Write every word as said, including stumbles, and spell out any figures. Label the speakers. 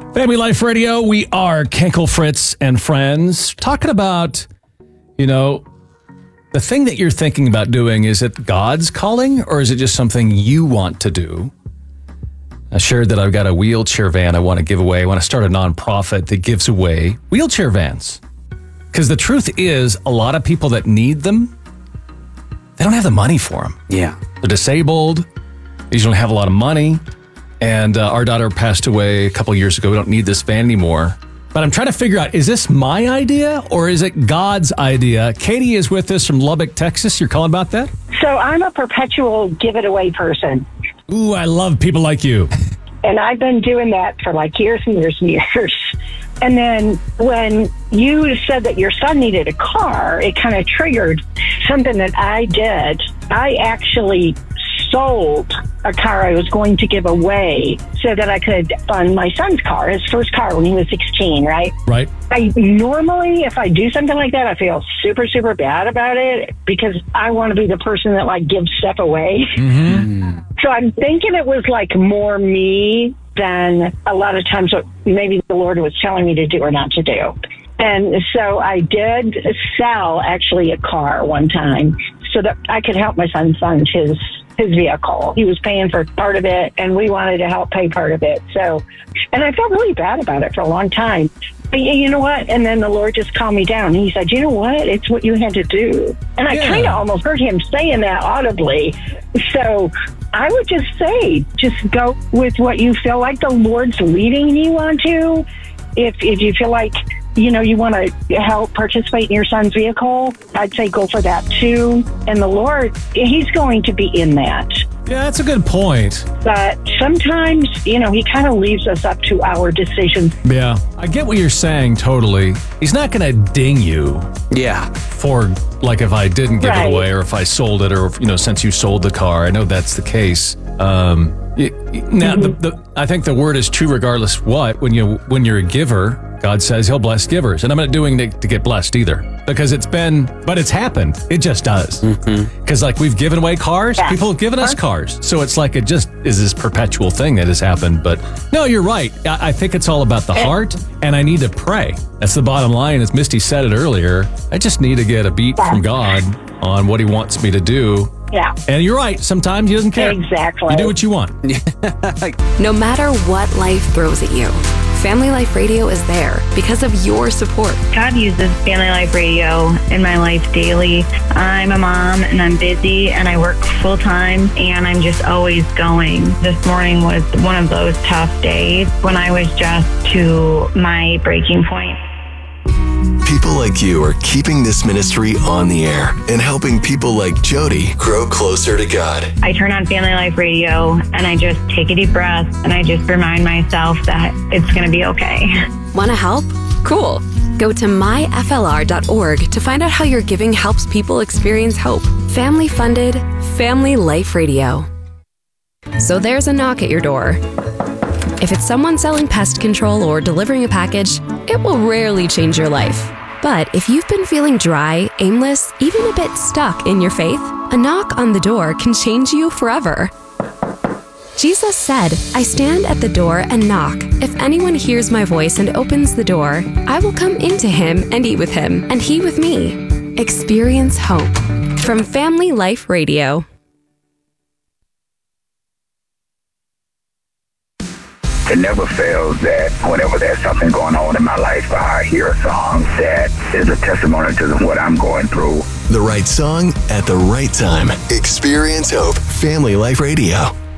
Speaker 1: Family Life Radio, we are Kenkel, Fritz, and friends, talking about, you know, the thing that you're thinking about doing. Is it God's calling, or is it just something you want to do? I shared that I've got a wheelchair van I want to give away. I want to start a nonprofit that gives away wheelchair vans. Because the truth is, a lot of people that need them, they don't have the money for them.
Speaker 2: Yeah.
Speaker 1: They're disabled. They usually don't have a lot of money. And uh, our daughter passed away a couple years ago. We don't need this van anymore. But I'm trying to figure out, is this my idea or is it God's idea? Katie is with us from Lubbock, Texas. You're calling about that?
Speaker 3: So I'm a perpetual give-it-away person.
Speaker 1: Ooh, I love people like you.
Speaker 3: And I've been doing that for like years and years and years. And then when you said that your son needed a car, it kind of triggered something that I did. I actually sold a car I was going to give away so that I could fund my son's car, his first car when he was sixteen, right?
Speaker 1: Right.
Speaker 3: I normally, if I do something like that, I feel super, super bad about it because I want to be the person that like gives stuff away.
Speaker 1: Mm-hmm.
Speaker 3: So I'm thinking it was like more me than a lot of times what maybe the Lord was telling me to do or not to do. And so I did sell actually a car one time so that I could help my son fund his his vehicle. He was paying for part of it and we wanted to help pay part of it. So, and I felt really bad about it for a long time. But you know what? And then the Lord just calmed me down. He said, you know what? It's what you had to do. And I
Speaker 1: Yeah.
Speaker 3: kind of almost heard him saying that audibly. So I would just say, just go with what you feel like the Lord's leading you on to. If, if you feel like, you know, you want to help participate in your son's vehicle, I'd say go for that too. And the Lord, he's going to be in that.
Speaker 1: Yeah, that's a good point.
Speaker 3: But sometimes, you know, he kind of leaves us up to our decisions.
Speaker 1: Yeah, I get what you're saying totally. He's not going to ding you
Speaker 2: Yeah.
Speaker 1: for, like, if I didn't give
Speaker 3: Right.
Speaker 1: it away or if I sold it or, you know, since you sold the car. I know that's the case. Um, it, now,
Speaker 3: Mm-hmm.
Speaker 1: the, the, I think the word is true regardless what. When, you, when you're a giver, God says he'll bless givers. And I'm not doing it to get blessed either. Because it's been, but it's happened. It just does. Because like we've given away cars,
Speaker 3: Yeah.
Speaker 1: people have given us cars. So it's like it just is this perpetual thing that has happened. But no, you're right. I, I think it's all about the heart and I need to pray. That's the bottom line. As Misty said it earlier, I just need to get a beat from God on what he wants me to do.
Speaker 3: Yeah,
Speaker 1: And you're right. Sometimes he doesn't care.
Speaker 3: exactly.
Speaker 1: You do what you want.
Speaker 4: No matter what life throws at you, Family Life Radio is there because of your support.
Speaker 5: God uses Family Life Radio in my life daily. I'm a mom and I'm busy and I work full time and I'm just always going. This morning was one of those tough days when I was just to my breaking point.
Speaker 6: People like you are keeping this ministry on the air and helping people like Jody grow closer to God.
Speaker 5: I turn on Family Life Radio and I just take a deep breath and I just remind myself that it's going to be okay.
Speaker 4: Want to help? Cool. Go to my f l r dot org to find out how your giving helps people experience hope. Family funded, Family Life Radio. So there's a knock at your door. If it's someone selling pest control or delivering a package, it will rarely change your life. But if you've been feeling dry, aimless, even a bit stuck in your faith, a knock on the door can change you forever. Jesus said, I stand at the door and knock. If anyone hears my voice and opens the door, I will come into him and eat with him, and he with me. Experience hope. From Family Life Radio.
Speaker 7: It never fails that whenever there's something going on in my life, I hear a song that is a testimony to what I'm going through.
Speaker 6: The right song at the right time. Experience Hope. Family Life Radio.